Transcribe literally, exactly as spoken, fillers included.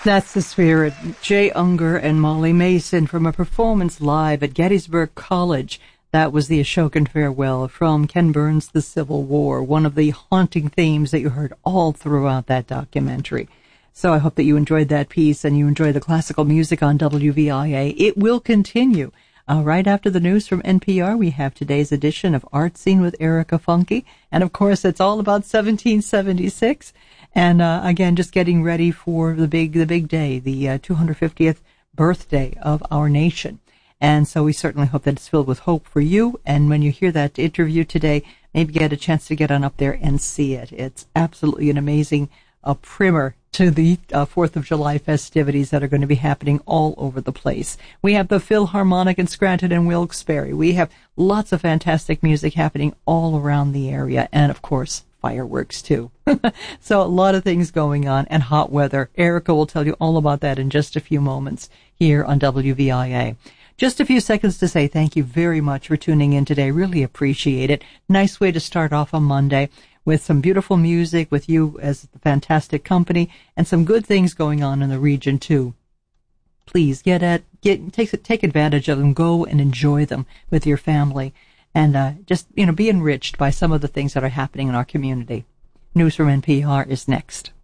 That's the spirit. Jay Unger and Molly Mason from a performance live at Gettysburg College. That was the Ashokan Farewell from Ken Burns' The Civil War, one of the haunting themes that you heard all throughout that documentary. So I hope that you enjoyed that piece and you enjoy the classical music on W V I A. It will continue. Uh, right after the news from N P R, we have today's edition of Art Scene with Erica Funke. And, of course, it's all about seventeen seventy-six. And, uh, again, just getting ready for the big the big day, the uh, two hundred fiftieth birthday of our nation. And so we certainly hope that it's filled with hope for you. And when you hear that interview today, maybe get a chance to get on up there and see it. It's absolutely an amazing uh, primer to the uh, fourth of July festivities that are going to be happening all over the place. We have the Philharmonic in Scranton and Wilkes-Barre. We have lots of fantastic music happening all around the area. And, of course, fireworks, too. So a lot of things going on and hot weather. Erica will tell you all about that in just a few moments here on W V I A. Just a few seconds to say thank you very much for tuning in today. Really appreciate it. Nice way to start off on Monday with some beautiful music, with you as a fantastic company, and some good things going on in the region, too. Please get at, get, take, take advantage of them. Go and enjoy them with your family. And uh, just, you know, be enriched by some of the things that are happening in our community. News from N P R is next.